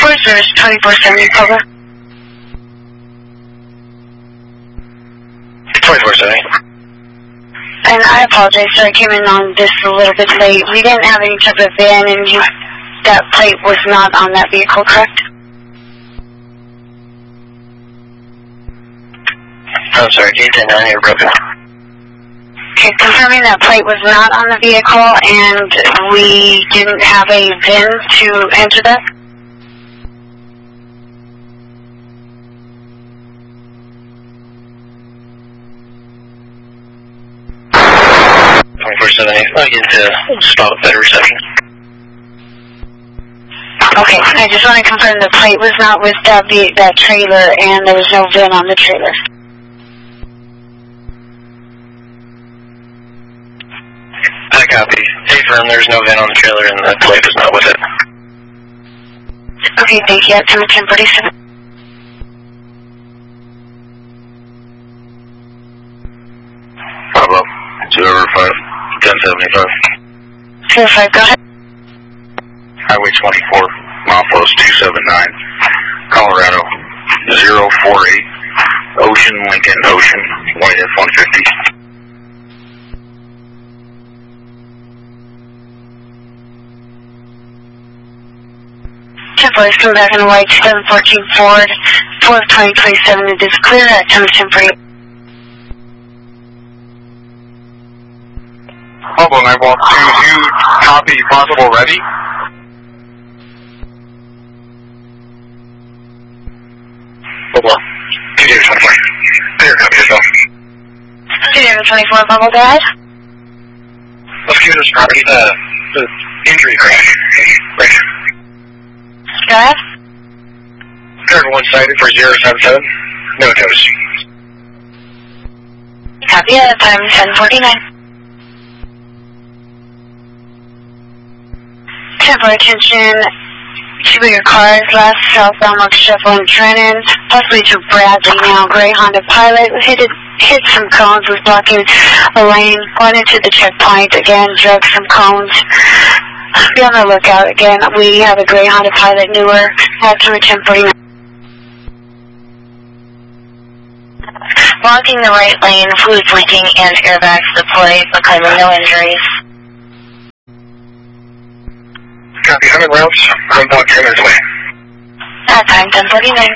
Forest Service 2470, cover. 2470. And I apologize, sir, I came in on this a little bit late. We didn't have any type of van, and that plate was not on that vehicle, correct? I'm sorry, can you say that? You're broken. Okay, confirming that plate was not on the vehicle, and we didn't have a VIN to enter that? I get to spot with better reception. Okay, I just want to confirm the plate was not with that trailer, and there was no VIN on the trailer. I copy. Confirm there's no VIN on the trailer and the plate is not with it. Okay, thank you. That's 1047. Pablo, 205, 1075. 05, go ahead. Highway 24, milepost 279, Colorado, 048, Ocean, Lincoln, Ocean, white F-150. Temporary, come back in the white 714 Ford, 4/2027. It is clear at temporary. Pablo 912, do you copy possible ready? Pablo, 2-24. There, copy yourself. 2-24, Bubble, go ahead. Let's give this property the injury crash. Right. Go ahead. Everyone cited for 077. No notice. Copy at time 1049. Temporary attention. Two of your cars left southbound Mark Shuffle and Trenton, possibly to Bradley now. Gray Honda Pilot hit some cones, was blocking a lane, went into the checkpoint again, drug some cones. Be on the lookout again. We have a gray Honda Pilot newer at 1049. Blocking the right lane, fluid blinking, and airbags deployed, but claiming no injuries. Copy 100 routes, I'm about 10 minutes away. At time 1049.